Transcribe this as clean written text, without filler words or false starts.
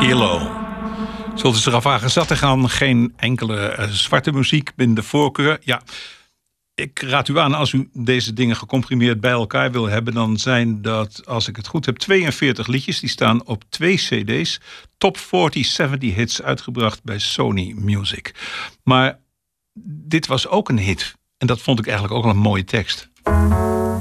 Kilo. Zult u zich afvragen, zat er gaan geen enkele zwarte muziek binnen de voorkeur? Ja, ik raad u aan, als u deze dingen gecomprimeerd bij elkaar wil hebben, dan zijn dat, als ik het goed heb, 42 liedjes. Die staan op 2 cd's. Top 40, 70 hits uitgebracht bij Sony Music. Maar dit was ook een hit. En dat vond ik eigenlijk ook wel een mooie tekst.